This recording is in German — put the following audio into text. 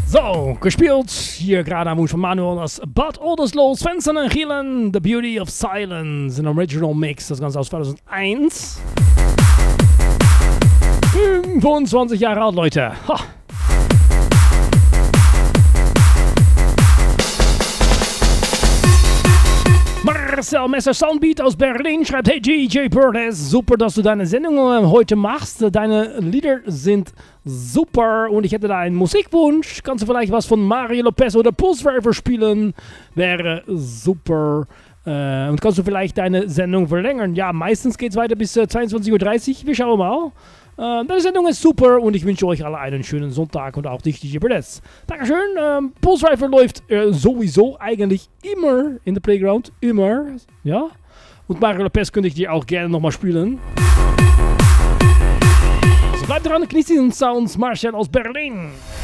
So, gespielt hier gerade am Wunsch von Manuel das Bud Oldesloe, Svensson und Gielen, The Beauty of Silence, ein Original Mix, das Ganze aus 2001. 25 Jahre alt, Leute. Ha. Marcel Messer Soundbeat aus Berlin schreibt: Hey DJ Burles, super, dass du deine Sendung heute machst. Deine Lieder sind super und ich hätte da einen Musikwunsch. Kannst du vielleicht was von Mario Lopez oder Pulswerfer spielen? Wäre super. Und kannst du vielleicht deine Sendung verlängern? Ja, meistens geht es weiter bis 22:30 Uhr. Wir schauen mal. Deine Sendung ist super und ich wünsche euch alle einen schönen Sonntag und auch dich, DJ Burles. Dankeschön. Pulswerfer läuft sowieso eigentlich immer in der Playground. Immer. Ja. Und Mario Lopez könnte ich dir auch gerne nochmal spielen. Also bleib dran, genießt diesen Sounds. Marcel aus Berlin.